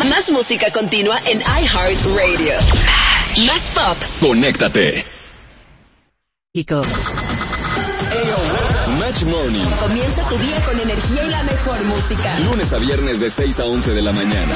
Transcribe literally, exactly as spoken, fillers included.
Más música continua en iHeartRadio. Más pop. Conéctate. Hico. Match Morning. Comienza tu día con energía y la mejor música. Lunes a viernes de seis a once de la mañana.